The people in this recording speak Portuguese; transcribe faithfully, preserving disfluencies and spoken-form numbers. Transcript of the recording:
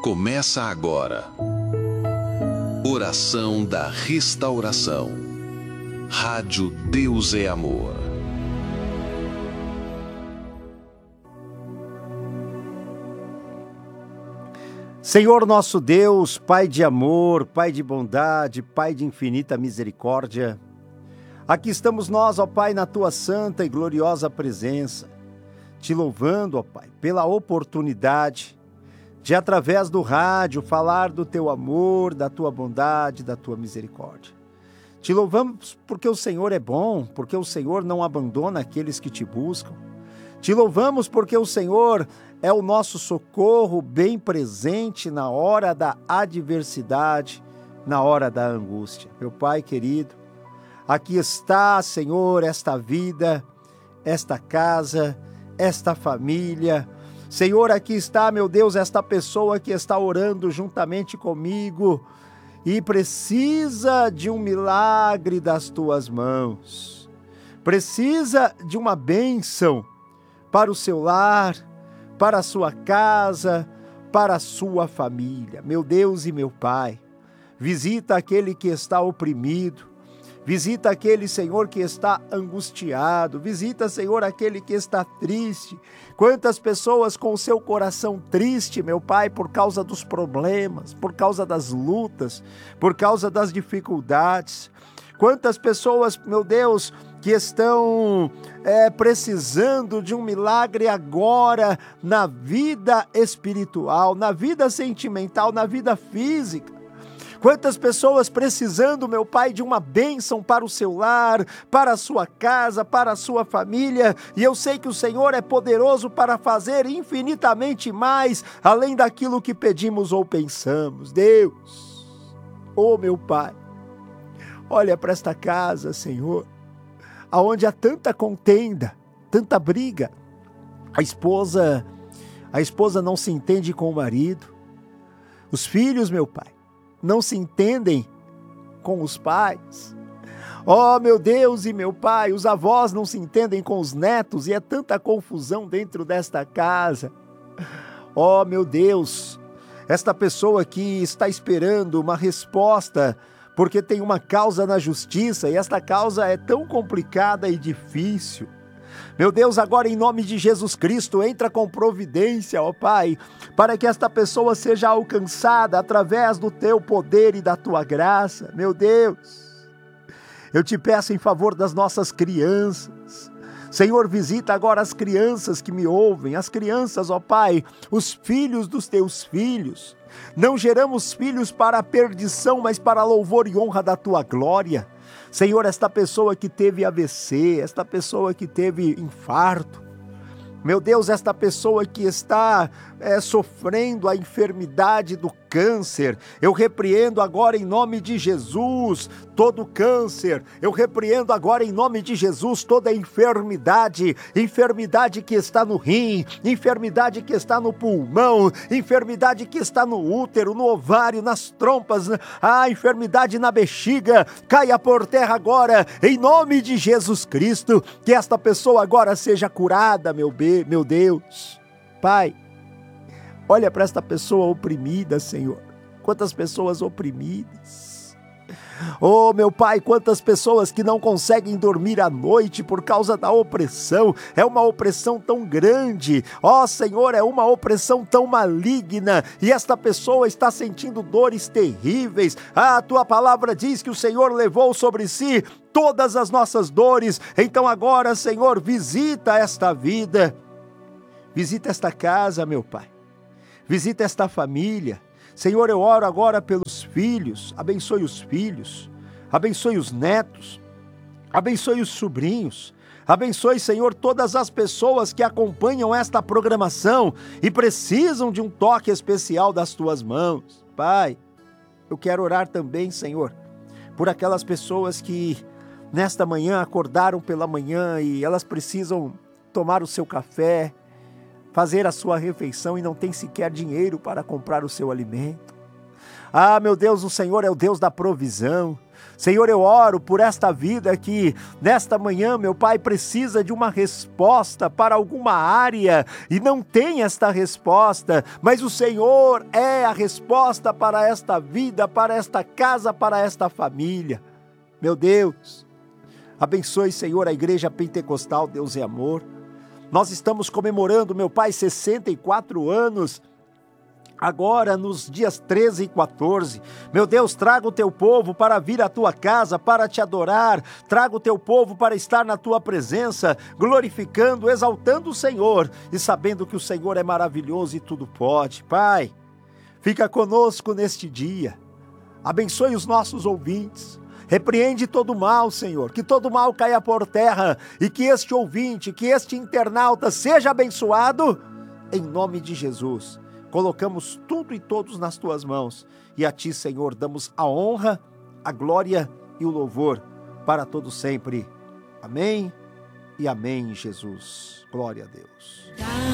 Começa agora. Oração da Restauração. Rádio Deus é Amor. Senhor nosso Deus, Pai de amor, Pai de bondade, Pai de infinita misericórdia, aqui estamos nós, ó Pai, na Tua santa e gloriosa presença, te louvando, ó Pai, pela oportunidade de, através do rádio, falar do Teu amor, da Tua bondade, da Tua misericórdia. Te louvamos porque o Senhor é bom, porque o Senhor não abandona aqueles que te buscam. Te louvamos porque o Senhor é o nosso socorro bem presente na hora da adversidade, na hora da angústia. Meu Pai querido, aqui está, Senhor, esta vida, esta casa, esta família. Senhor, aqui está, meu Deus, esta pessoa que está orando juntamente comigo e precisa de um milagre das Tuas mãos. Precisa de uma bênção para o seu lar, para a sua casa, para a sua família. Meu Deus e meu Pai, visita aquele que está oprimido, visita aquele, Senhor, que está angustiado, visita, Senhor, aquele que está triste. Quantas pessoas com o seu coração triste, meu Pai, por causa dos problemas, por causa das lutas, por causa das dificuldades. Quantas pessoas, meu Deus, que estão é, precisando de um milagre agora na vida espiritual, na vida sentimental, na vida física. Quantas pessoas precisando, meu Pai, de uma bênção para o seu lar, para a sua casa, para a sua família. E eu sei que o Senhor é poderoso para fazer infinitamente mais, além daquilo que pedimos ou pensamos. Deus, oh meu Pai, olha para esta casa, Senhor, aonde há tanta contenda, tanta briga. A esposa, a esposa não se entende com o marido. Os filhos, meu Pai, não se entendem com os pais. Oh, meu Deus e meu Pai, os avós não se entendem com os netos e é tanta confusão dentro desta casa. Oh, meu Deus, esta pessoa que está esperando uma resposta porque tem uma causa na justiça e esta causa é tão complicada e difícil. Meu Deus, agora em nome de Jesus Cristo, entra com providência, ó Pai, para que esta pessoa seja alcançada através do Teu poder e da Tua graça. Meu Deus, eu te peço em favor das nossas crianças. Senhor, visita agora as crianças que me ouvem, as crianças, ó Pai, os filhos dos Teus filhos. Não geramos filhos para a perdição, mas para a louvor e honra da Tua glória. Senhor, esta pessoa que teve A V C, esta pessoa que teve infarto, meu Deus, esta pessoa que está é, sofrendo a enfermidade do câncer, eu repreendo agora em nome de Jesus todo câncer, eu repreendo agora em nome de Jesus toda enfermidade, enfermidade que está no rim, enfermidade que está no pulmão, enfermidade que está no útero, no ovário, nas trompas, a enfermidade na bexiga, caia por terra agora, em nome de Jesus Cristo, que esta pessoa agora seja curada, meu bem. Meu Deus, Pai, olha para esta pessoa oprimida, Senhor. Quantas pessoas oprimidas. Oh, meu Pai, quantas pessoas que não conseguem dormir à noite por causa da opressão. É uma opressão tão grande. Oh, Senhor, é uma opressão tão maligna. E esta pessoa está sentindo dores terríveis. Ah, a Tua palavra diz que o Senhor levou sobre si todas as nossas dores. Então agora, Senhor, visita esta vida. Visita esta casa, meu Pai. Visita esta família. Senhor, eu oro agora pelos filhos. Abençoe os filhos. Abençoe os netos. Abençoe os sobrinhos. Abençoe, Senhor, todas as pessoas que acompanham esta programação e precisam de um toque especial das Tuas mãos. Pai, eu quero orar também, Senhor, por aquelas pessoas que nesta manhã acordaram pela manhã e elas precisam tomar o seu café, fazer a sua refeição e não tem sequer dinheiro para comprar o seu alimento. Ah, meu Deus, o Senhor é o Deus da provisão. Senhor, eu oro por esta vida que nesta manhã, meu Pai, precisa de uma resposta para alguma área e não tem esta resposta, mas o Senhor é a resposta para esta vida, para esta casa, para esta família. Meu Deus, abençoe, Senhor, a Igreja Pentecostal Deus e Amor. Nós estamos comemorando, meu Pai, sessenta e quatro anos, agora nos dias treze e quatorze, meu Deus, traga o teu povo para vir à tua casa, para te adorar, traga o teu povo para estar na tua presença, glorificando, exaltando o Senhor e sabendo que o Senhor é maravilhoso e tudo pode. Pai, fica conosco neste dia, abençoe os nossos ouvintes, repreende todo mal, Senhor, que todo mal caia por terra e que este ouvinte, que este internauta seja abençoado, em nome de Jesus. Colocamos tudo e todos nas tuas mãos e a ti, Senhor, damos a honra, a glória e o louvor para todo sempre. Amém e amém, Jesus. Glória a Deus.